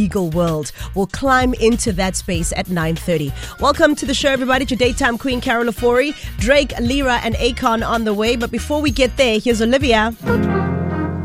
legal world. We'll climb into that space at 9:30. Welcome to the show, everybody. It's your daytime queen, Carol Ofori, Drake, Lyra, and Akon on the way. But before we get there, here's Olivia.